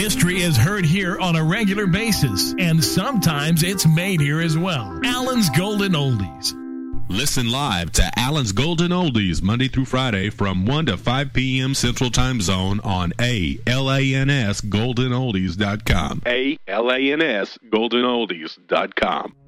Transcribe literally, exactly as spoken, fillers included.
history is heard here on a regular basis, and sometimes it's made here as well. Allen's Golden Oldies. Listen live to Allen's Golden Oldies Monday through Friday from one to five p.m. Central Time Zone on A L A N S golden oldies dot com. A L A N S golden oldies dot com.